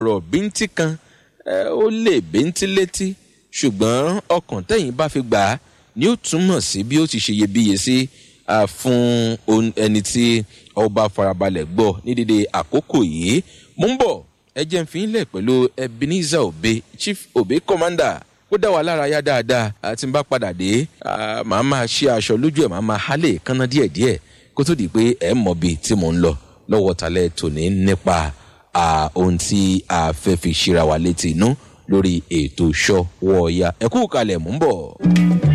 ọ̀rọ̀ bíntín kan ó lè bíntín létí ṣùgbọ́n ọkàn tẹ̀yìn bá fi gbà á ni ó túmọ̀ sí bí ó ti ṣe iyebíye sí fún ẹni tí ọba farabalẹ̀ gbọ́ ní dédé àkókò yìí. mo ń bọ̀ ẹ jẹ́ n fi ilẹ̀ pẹ̀lú Ebenezer Obey Chief Obey Commander ó dá wa lára yá dáadáa àti n bá padà dé màá máa ṣe aṣọ lójú ẹ̀ màá máa hálẹ̀ kánná díẹ̀díẹ̀ kó tó di pé ẹ̀ mọ̀ bíi tí mò ń lọ lọ́wọ́ talẹ̀ tòní nípa ohun tí a fẹ́ fi ṣíra wa létí inú lórí ètò Sówónyá ẹ kú kalẹ̀ mò ń bọ̀.